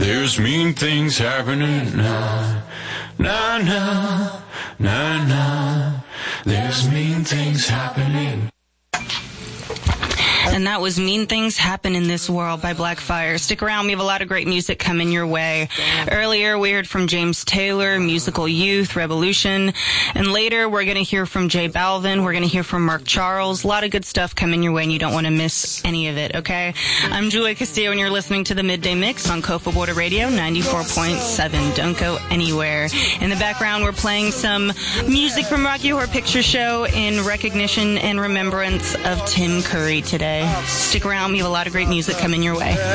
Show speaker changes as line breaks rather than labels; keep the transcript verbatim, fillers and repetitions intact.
There's mean things happening now. Nah, nah, nah, nah. There's mean things happening.
And that was Mean Things Happen in This World by Blackfire. Stick around. We have a lot of great music coming your way. Earlier, we heard from James Taylor, Musical Youth, Revolution. And later, we're going to hear from Jay Balvin. We're going to hear from Mark Charles. A lot of good stuff coming your way, and you don't want to miss any of it, okay? I'm Julia Castillo, and you're listening to the Midday Mix on Cofa Border Radio ninety-four point seven. Don't go anywhere. In the background, we're playing some music from Rocky Horror Picture Show in recognition and remembrance of Tim Curry today. Stick around. We have a lot of great music coming your way.